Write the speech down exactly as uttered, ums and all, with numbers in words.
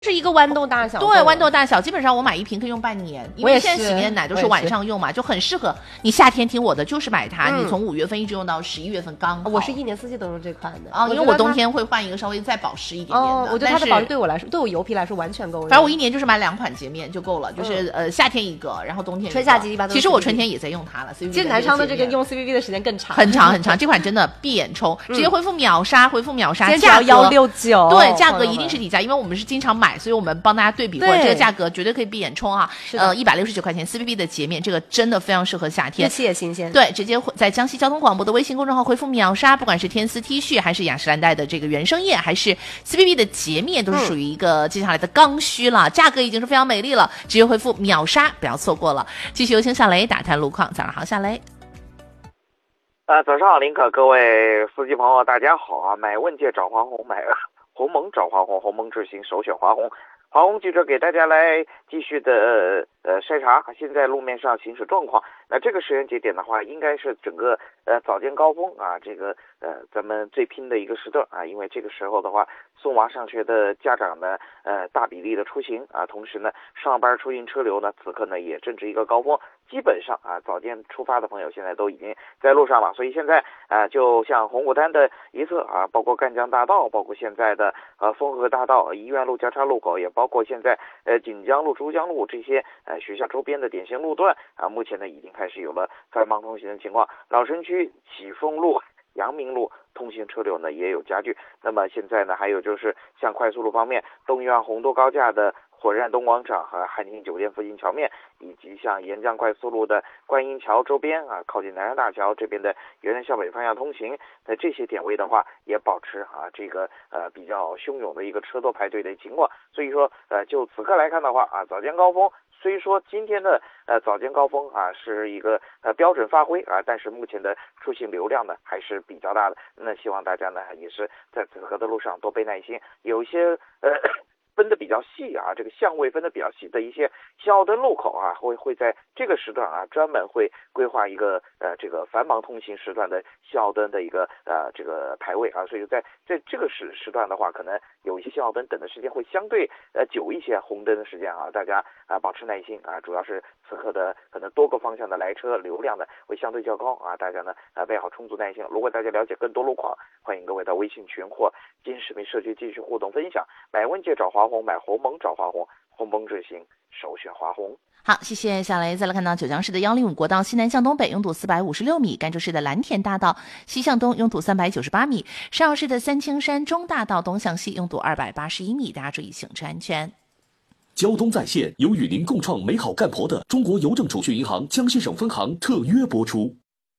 是一个豌豆大小， 对，豌豆大小，基本上我买一瓶可以用半年，因为现在洗面奶都是晚上用嘛，就很适合你夏天听我的，就是买它，嗯、你从五月份一直用到十一月份刚好。 我是一年四季都用这款的啊、哦，因为我冬天会换一个稍微再保湿一点点的。 哦，我觉得它的保湿对我来说，对我油皮来说完全够用。 反正我一年就是买两款洁面就够了，就是、嗯、呃夏天一个，然后冬天一个。 春夏季一般都。 其实我春天也在用它了。 其实南昌的这个用 C V V 的时间更长， 很长很长。这款真的闭眼冲，直接回复秒杀，回复秒杀， 价格幺六九， 对，价格一定是底价，因为我们是经常买，所以我们帮大家对比过，这个价格绝对可以闭眼冲啊！呃，一百六十九块钱 C V V 的洁面，这个真的非常适合夏天， 日期也新鲜。 对，直接在江西交通广播的微信公众号回复秒杀，不管是天丝 T 恤，还是雅诗兰黛的这个原生液，还是 C V V 的洁面，都是属于一个接下来的刚需了，价格已经是非常美丽了，直接回复秒杀，不要错过了。继续有请小雷打探路况，早上好，小雷。 呃，早上好，林可，各位司机朋友，大家好啊！买问界找华虹，买鸿蒙找华虹，鸿蒙智行首选华虹。华虹记者给大家来继续的呃筛查现在路面上行驶状况。那这个时间节点的话，应该是整个呃早间高峰啊，这个呃咱们最拼的一个时段啊，因为这个时候的话，送娃上学的家长呢，呃大比例的出行啊，同时呢上班出行车流呢，此刻呢也正值一个高峰。基本上啊，早间出发的朋友现在都已经在路上了，所以现在啊，就像红谷滩的一侧啊，包括赣江大道，包括现在的呃丰河大道、医院路交叉路口，也包括现在呃锦江路、珠江路这些呃学校周边的典型路段啊，目前呢已经开始有了繁忙通行的情况。老城区启丰路、阳明路通行车流呢也有加剧。那么现在呢，还有就是像快速路方面，东院洪都高架的火车站东广场和汉庭酒店附近桥面，以及像沿江快速路的观音桥周边啊，靠近南山大桥这边的原来向北方向通行，在这些点位的话，也保持啊这个呃比较汹涌的一个车多排队的情况。所以说呃就此刻来看的话啊，早间高峰虽说今天的呃早间高峰啊是一个呃标准发挥啊，但是目前的出行流量呢还是比较大的。那希望大家呢也是在此刻的路上多备耐心，有一些呃。分的比较细啊，这个相位分的比较细的一些信号灯路口啊，会会在这个时段啊，专门会规划一个呃这个繁忙通行时段的信号灯的一个呃这个排位啊，所以在在这个时时段的话，可能有一些信号灯等的时间会相对呃久一些，红灯的时间啊，大家啊保持耐心啊，主要是此刻的可能多个方向的来车流量呢会相对较高啊，大家呢啊备好充足耐心。如果大家了解更多路况，欢迎各位到微信群或今日视频社区继续互动分享。买问界找华虹，买鸿蒙找华虹，鸿蒙智行首选华虹。 好，谢谢小雷。再来看到九江市的幺零五国道西南向东北拥堵四百五十六米，甘州市的蓝田大道西向东拥堵三百九十八米，上饶市的三清山中大道东向西拥堵二百八十一米，大家注意行车安全。 交通在线由与您共创美好干活的中国邮政储蓄银行江西省分行特约播出。